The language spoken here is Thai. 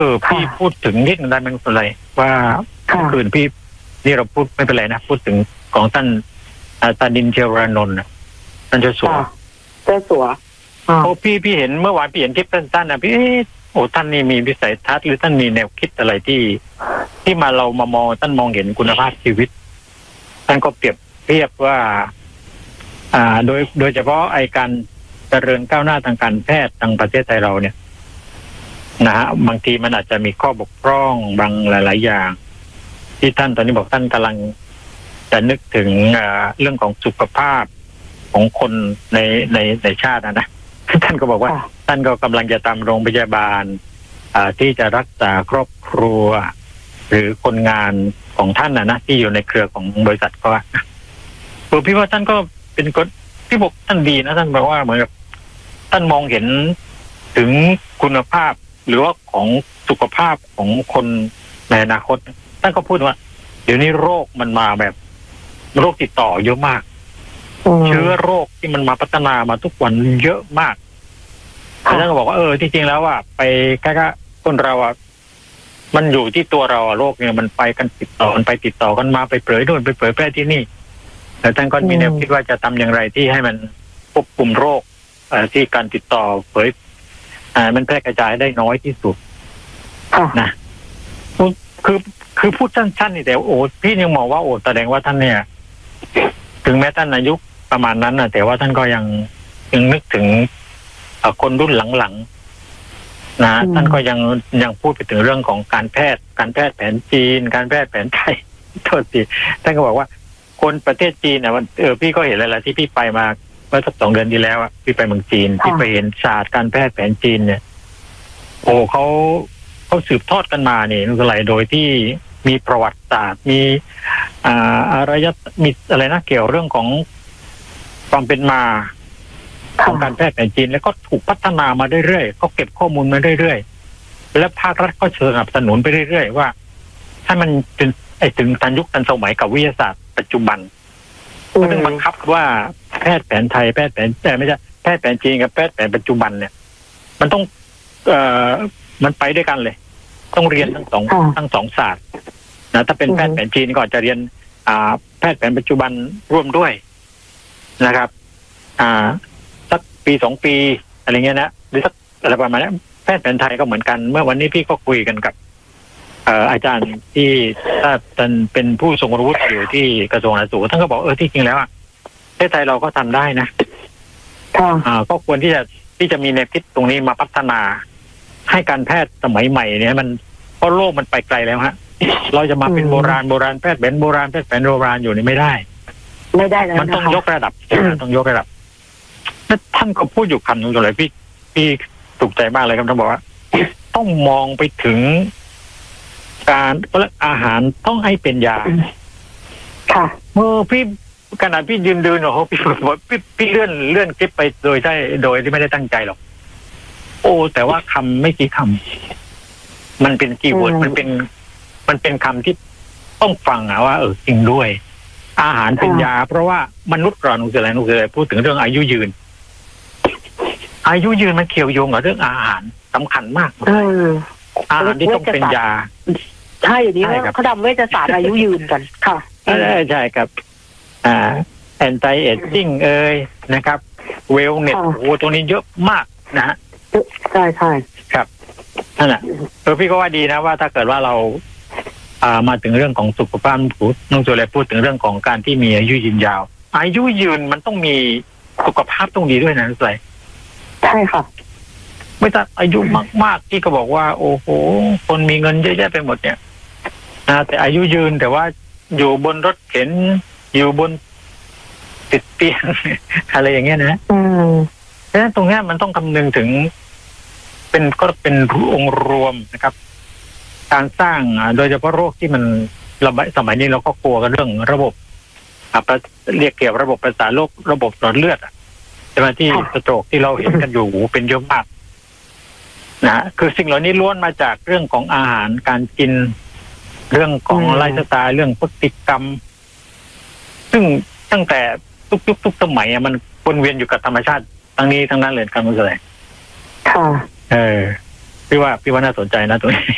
พี่พูดถึงนิดนึงได้ไหมคุณอะไรว่าคืนพี่นี่เราพูดไม่เป็นไรนะพูดถึงของท่านตาดินเชวรานนท์ท่านเจ้าสัวโอ้พี่เห็นเมื่อวานพี่เห็นคลิปสั้นๆนะพี่โอ้ท่านนี่มีวิสัยทัศน์หรือท่านมีแนวคิดอะไรที่เรามามองท่านมองเห็นคุณภาพชีวิตท่านก็เปรียบเทียบว่าโดยเฉพาะไอการเจริญก้าวหน้าทางการแพทย์ทางประเทศไทยเราเนี่ยนะฮะบางทีมันอาจจะมีข้อบกพร่องบางหลายๆอย่างที่ท่านตอนนี้บอกท่านกำลังจะนึกถึงเรื่องของสุขภาพของคนในชาตินะท่านก็บอกว่าท่านก็กำลังจะทำโรงพยาบาลที่จะรักษาครอบครัวหรือคนงานของท่านนะที่อยู่ในเครือของบริษัทก็พี่ว่าท่านก็เป็นคนที่บอกท่านดีนะท่านบอกว่าเหมือนกับท่านมองเห็นถึงคุณภาพหรือว่าของสุขภาพของคนในอนาคตท่านก็พูดว่าเดี๋ยวนี้โรคมันมาแบบโรคติดต่อเยอะมากเชื้อโรคที่มันมาพัฒนามาทุกวันเยอะมากท่านก็บอกว่าจริงๆแล้วไปแค่คนเรามันอยู่ที่ตัวเราโรคเนี่ยมันไปกันติดต่อกันมาไปเผยโน่นไปเผยแพร่ที่นี่แต่ท่านก็มีแนวคิดว่าจะทำอย่างไรที่ให้มันควบคุมโรคที่การติดต่อเผยมันแพร่กระจายได้น้อยที่สุดนะคือพูดสั้นๆนี่แต่พี่ยังมองว่าแสดงว่าท่านเนี่ยถึงแม้ท่านอายุประมาณนั้นนะแต่ว่าท่านก็ยังนึกถึงคนรุ่นหลังๆนะท่านก็ยังพูดไปถึงเรื่องของการแพทย์แผนจีนการแพทย์แผนไทยโทษทีท่านก็บอกว่าคนประเทศจีนเนี่ยพี่ก็เห็นอะไรที่พี่ไปมาเมื่อสัก2 เดือนที่แล้วพี่ไปเมืองจีนพี่ไปเห็นศาสตร์การแพทย์แผนจีนเนี่ยเขาสืบทอดกันมาเนี่ยนั่นอะไรโดยที่มีประวัติศาสตร์มีมีอะไรนะเกี่ยวเรื่องของความเป็นมาของการแพทย์แผนจีนแล้วก็ถูกพัฒนามาเรื่อยๆก็เก็บข้อมูลมาเรื่อยๆและภาครัฐก็สนับสนุนไปเรื่อยๆว่าถ้ามันถึงทันยุคทันสมัยกับวิทยาศาสตร์ปัจจุบันก็ต้องบังคับว่าแพทย์แผนไทยแพทย์แผนไม่ใช่แพทย์แผนจีนกับแพทย์แผนปัจจุบันเนี่ยมันต้องมันไปด้วยกันเลยต้องเรียนทั้งสองศาสตร์นะถ้าเป็นแพทย์แผนจีนก็จะเรียนแพทย์แผนปัจจุบันร่วมด้วยนะครับสักปี2 ปีอะไรเงี้ยนะหรือสักอะไรประมาณนี้แพทย์แผนไทยก็เหมือนกันเมื่อวันนี้พี่ก็คุยกันกับอาจารย์ที่ท่านเป็นผู้ทรงรู้อยู่ที่กระทรวงสาธารณสุขท่านก็บอกที่จริงแล้วประเทศไทยเราก็ทำได้นะก็ควรที่จะมีแนวคิดตรงนี้มาพัฒนาให้การแพทย์สมัยใหม่เนี่ยมันเพราะโลกมันไปไกลแล้วฮะเราจะมาเป็นโบราณแพทย์แผนโบราณแพทย์แผนโบราณอยู่นี่ไม่ได้แล้วมันต้องยกระดับต้องยกระดับแล้วท่านก็พูดอยู่คำนึงเลยพี่ถูกใจมากเลยครับท่านบอกว่าต้องมองไปถึงการอาหารต้องให้เป็นยาค่ะพี่ขนาดพี่ยืนดูพี่เลื่อนคลิปไปโดยที่ไม่ได้ตั้งใจหรอกแต่ว่าคำไม่กี่คำมันเป็นคีย์เวิร์ดมันเป็นคำที่ต้องฟังว่าจริงด้วยอาหารเป็นยาเพราะว่ามนุษย์เรานุกเสลพูดถึงเรื่องอายุยืนมันเกี่ยวโยงกับเรื่องอาหารสำคัญมากอาหารที่ต้องเป็นยาใช่อย่างนี้เขาทำเวชศาสตร์อายุยืนกันค่ะใช่ครับแอนตี้เอจจิ้งนะครับเวลเน็ตตรงนี้เยอะมากนะฮะใช่ครับนั่นแหละพี่ก็ว่าดีนะว่าถ้าเกิดว่าเรามาถึงเรื่องของสุขภาพน้องโจเลยพูดถึงเรื่องของการที่มีอายุยืนยาวอายุยืนมันต้องมีสุขภาพต้องดีด้วยนะอะไรใช่ค่ะไม่ต้องอายุมากๆที่ก็บอกว่าโอ้โหคนมีเงินเยอะแยะไปหมดเนี่ยแต่อายุยืนแต่ว่าอยู่บนรถเข็นอยู่บนติดเตียงอะไรอย่างเงี้ยนะเพราะฉะนั้นตรงนี้มันต้องคำนึงถึงก็เป็นองค์รวมนะครับการสร้างโดยเฉพาะโรคที่มันสมัยนี้เราก็กลัวกันเรื่องระบบเรียกเกี่ยวระบบประสาทโรคระบบหลอดเลือดใช่ไหมที่สโตรกที่เราเห็นกันอยู่เป็นเยอะมากนะคือสิ่งเหล่านี้ล้วนมาจากเรื่องของอาหารการกินเรื่องของไลฟ์สไตล์เรื่องพฤติกรรมซึ่งตั้งแต่ทุกยุคทุกสมัยมันวนเวียนอยู่กับธรรมชาติทั้งนี้ทั้งนั้นเลยครับคุณแสดงค่ะพี่ว่าน่าสนใจนะตรงนี้